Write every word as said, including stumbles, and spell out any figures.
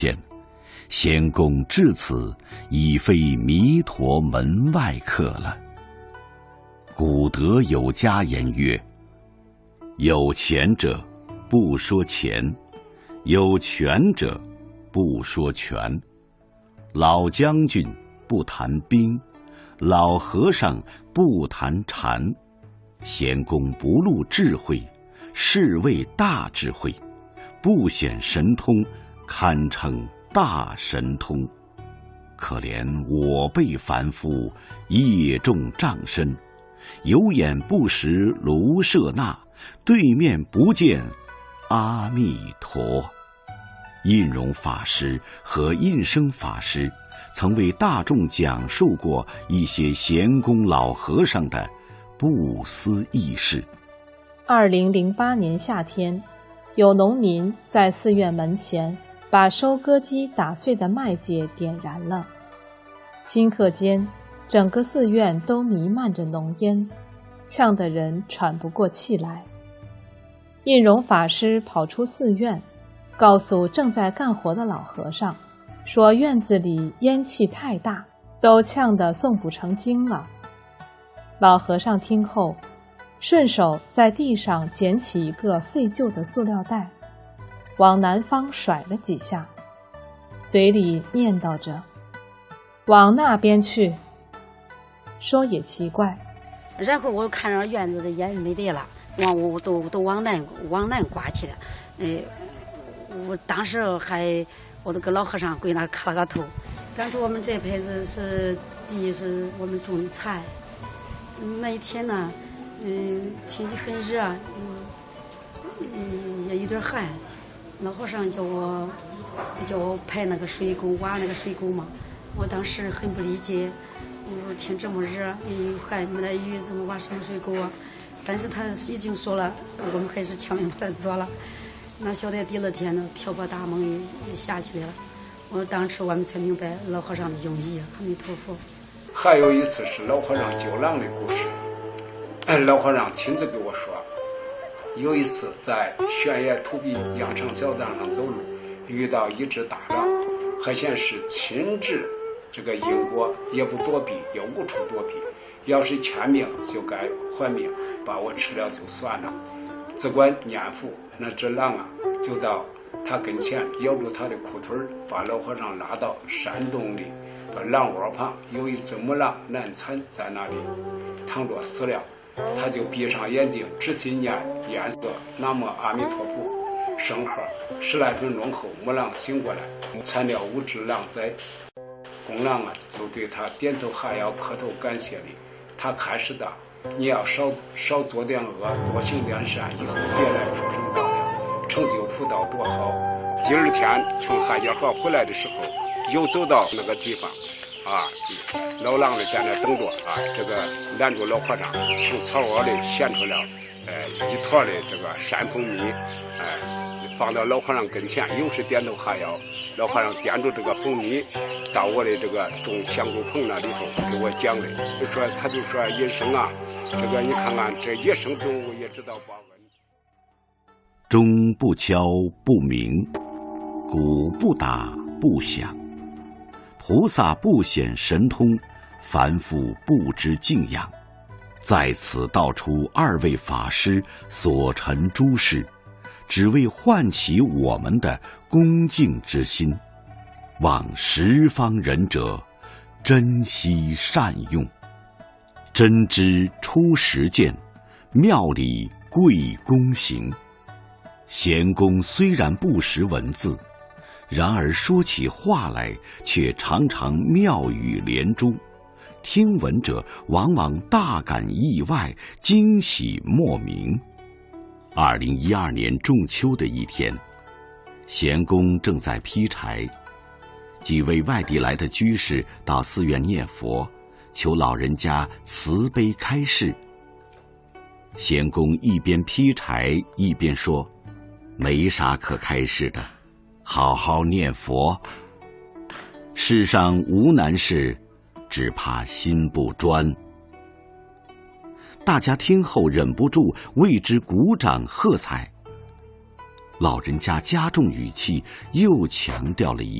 见，贤公至此已非弥陀门外客了。古德有家言曰：有钱者不说钱，有权者不说权。老将军不谈兵，老和尚不谈禅。贤公不露智慧，是谓大智慧；不显神通，堪称大神通。可怜我辈凡夫，业重障身，有眼不识卢舍那，对面不见阿弥陀。印容法师和印生法师曾为大众讲述过一些贤公老和尚的不思议事。 二零零八年夏天，有农民在寺院门前把收割机打碎的麦秸点燃了，顷刻间，整个寺院都弥漫着浓烟，呛得人喘不过气来。印容法师跑出寺院，告诉正在干活的老和尚，说院子里烟气太大，都呛得诵不成经了。老和尚听后，顺手在地上捡起一个废旧的塑料袋，往南方甩了几下，嘴里念叨着：往那边去。说也奇怪， 然后我看着院子的烟没得了，往我都都往南往南刮去了。呃，我当时还我这个老和尚跪那磕了个头。当初我们这辈子是地是我们种的菜，那一天呢，嗯，天气很热，嗯，嗯也有点寒。老和尚叫我叫我排那个水沟，挖那个水沟嘛。我当时很不理解，我说天这么热，又寒，没得雨，怎么挖什么水沟啊？但是他已经说了，我们还是强行把它做了。那晓得第二天呢，瓢泼大梦也也下起来了。我当时我们才明白老和尚的用意，阿弥陀佛。 还有一次是老和尚救狼的故事，老和尚亲自给我说，有一次在悬崖土壁羊肠小道上走路，遇到一只大狼，还显是亲至这个因果，也不躲避，也无处躲避，要是欠命就该还命，把我吃了就算了。只管念佛，那只狼啊就到他跟前咬住他的裤腿，把老和尚拉到山洞里，把狼窝旁有一只母狼难产在那里躺着死了。他就闭上眼睛，仔细念念诵南无阿弥陀佛圣号。十来分钟后，母狼醒过来，产了五只狼崽。公狼啊就对他点头哈腰，磕头感谢礼。他开始的，你要少少做点恶，多行点善，以后别来畜生道了，成就福道多好。第二天从汉家河回来的时候，又走到那个地方啊，老狼的在那等着啊，这个拦住老和尚，从草窝里衔出了呃一坨的这个山蜂蜜，哎、呃，放到老和尚跟前，又是点头哈腰。老和尚掂住这个蜂蜜，到我的这个种香菇棚那里头给我讲的，就说他就说医生啊，这个你看看这野生动物也知道报恩。 钟不敲不鸣，鼓不打不响。菩萨不显神通，凡夫不知敬仰。在此道出二位法师所陈诸事，只为唤起我们的恭敬之心，望十方仁者珍惜善用。真知出实践，妙理贵躬行。贤公虽然不识文字，然而说起话来却常常妙语连珠，听闻者往往大感意外，惊喜莫名。二零一二年仲秋的一天，贤公正在劈柴，几位外地来的居士到寺院念佛，求老人家慈悲开示。贤公一边劈柴一边说：没啥可开示的，好好念佛。世上无难事，只怕心不专。大家听后忍不住为之鼓掌喝彩。 老人家加重语气，又强调了一